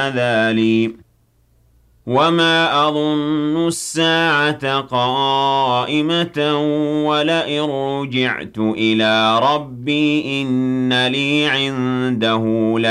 هذا لي وما أظن الساعة قائمة ولئن رجعت إلى ربي إن لي عنده